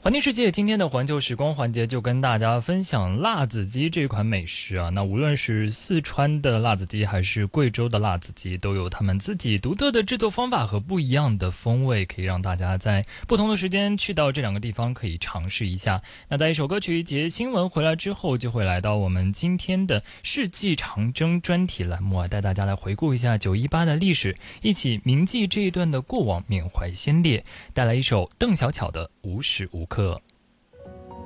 环境世界今天的环球时光环节就跟大家分享辣子鸡这款美食啊。那无论是四川的辣子鸡还是贵州的辣子鸡，都有他们自己独特的制作方法和不一样的风味，可以让大家在不同的时间去到这两个地方可以尝试一下。那在一首歌曲节新闻回来之后，就会来到我们今天的世纪长征专题栏目啊，带大家来回顾一下918的历史，一起铭记这一段的过往，缅怀先烈。带来一首邓小巧的无时无刻。